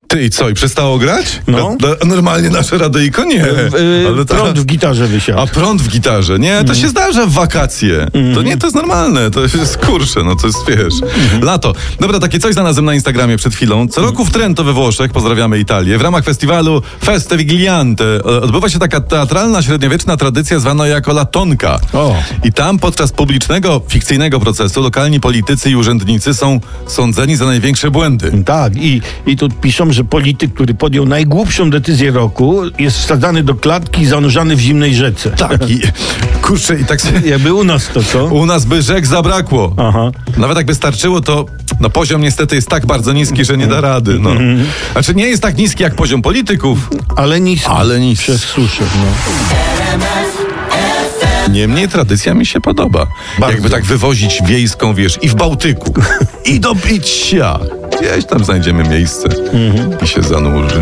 Ty i co, i przestało grać? No. Normalnie nasze radyjko? Nie. Ale Prąd w gitarze wysiadł. A prąd w gitarze? Nie, to się zdarza w wakacje. To nie, to jest normalne. To jest, kurczę, no to jest, wiesz, lato. Dobra, takie coś znalazłem na Instagramie przed chwilą. Co roku w Trento we Włoszech, pozdrawiamy Italię, w ramach festiwalu Feste Vigiliante odbywa się taka teatralna, średniowieczna tradycja zwana jako latonka. O. I tam podczas publicznego, fikcyjnego procesu lokalni politycy i urzędnicy są sądzeni za największe błędy. Tak, i tu piszą, że polityk, który podjął najgłupszą decyzję roku, jest wsadzany do klatki i zanurzany w zimnej rzece. Tak, i kurczę, i tak sobie... Jakby u nas to co? U nas by rzek zabrakło. Aha. Nawet jakby starczyło, to no, poziom niestety jest tak bardzo niski, że nie da rady. No. Znaczy nie jest tak niski jak poziom polityków, Ale niski. ale niski. Przez suszę, no. Niemniej tradycja mi się podoba. Bardzo. Jakby tak wywozić wiejską, wiesz, i w Bałtyku, i do picia. Gdzieś tam znajdziemy miejsce i się zanurzy.